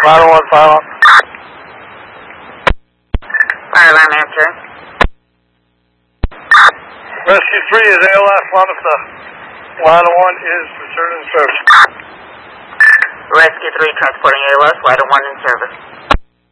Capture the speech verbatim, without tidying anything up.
Ladder one silent. Fire line answering. Rescue three is A L S, Lamasa. Ladder one is returning service. Rescue three transporting A L S, Ladder one in service.